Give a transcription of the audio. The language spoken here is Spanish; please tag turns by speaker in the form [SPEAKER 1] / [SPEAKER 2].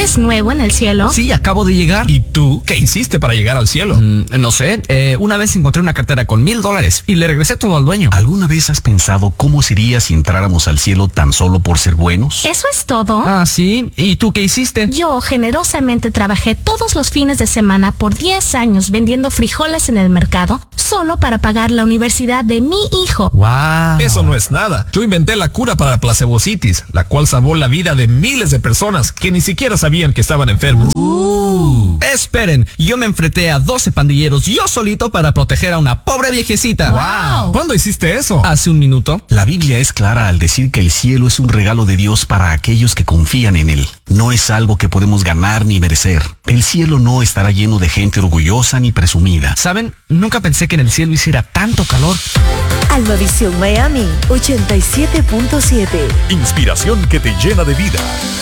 [SPEAKER 1] ¿Vives nuevo en el cielo?
[SPEAKER 2] Sí, acabo de llegar.
[SPEAKER 3] ¿Y tú qué hiciste para llegar al cielo?
[SPEAKER 2] No sé, una vez encontré una cartera con $1,000 y le regresé todo al dueño.
[SPEAKER 4] ¿Alguna vez has pensado cómo sería si entráramos al cielo tan solo por ser buenos?
[SPEAKER 1] ¿Eso es todo?
[SPEAKER 2] Ah, sí. ¿Y tú qué hiciste?
[SPEAKER 1] Yo generosamente trabajé todos los fines de semana por 10 años vendiendo frijoles en el mercado solo para pagar la universidad de mi hijo.
[SPEAKER 2] ¡Wow!
[SPEAKER 3] Eso no es nada. Yo inventé la cura para la placebocitis, la cual salvó la vida de miles de personas que ni siquiera sabían que estaban enfermos.
[SPEAKER 2] Esperen, yo me enfrenté a 12 pandilleros yo solito para proteger a una pobre viejecita.
[SPEAKER 1] Wow.
[SPEAKER 3] ¿Cuándo hiciste eso?
[SPEAKER 2] Hace un minuto.
[SPEAKER 4] La Biblia es clara al decir que el cielo es un regalo de Dios para aquellos que confían en él. No es algo que podemos ganar ni merecer. El cielo no estará lleno de gente orgullosa ni presumida.
[SPEAKER 2] ¿Saben? Nunca pensé que en el cielo hiciera tanto calor.
[SPEAKER 5] Almavisión Miami 87.7.
[SPEAKER 6] Inspiración que te llena de vida.